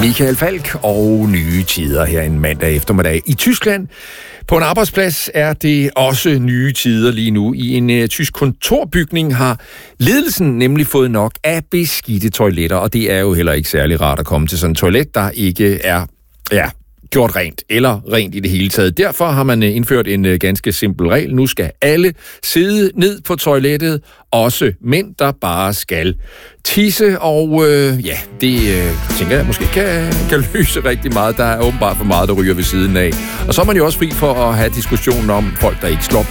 Michael Falk og nye tider her en mandag eftermiddag. I Tyskland på en arbejdsplads er det også nye tider lige nu. I en tysk kontorbygning har ledelsen nemlig fået nok af beskidte toiletter, og det er jo heller ikke særlig rart at komme til sådan et toilet, der ikke er gjort rent, eller rent i det hele taget. Derfor har man indført en ganske simpel regel. Nu skal alle sidde ned på toilettet, også mænd, der bare skal tisse, og det tænker jeg måske kan løse rigtig meget. Der er åbenbart for meget, der ryger ved siden af. Og så er man jo også fri for at have diskussionen om folk, der ikke slår